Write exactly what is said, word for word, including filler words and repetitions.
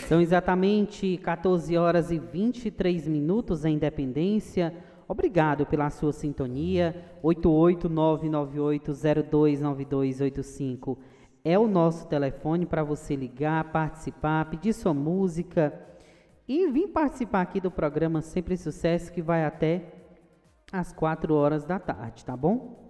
São exatamente quatorze horas e vinte e três minutos em Independência. Obrigado pela sua sintonia. oito oito nove nove oito zero dois nove dois oito cinco é o nosso telefone para você ligar, participar, pedir sua música e vir participar aqui do programa Sempre Sucesso, que vai até às quatro horas da tarde, tá bom?